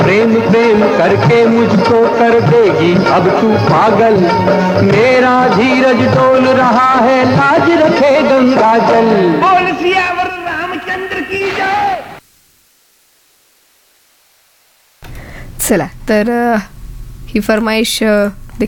प्रेम प्रेम करके मुझको कर देगी अब तू पागल, मेरा धीरज डोल रहा है, लाज रखे गंगा जल। बोल सियावर रामचंद्र की जय। चला तर ही फरमाईश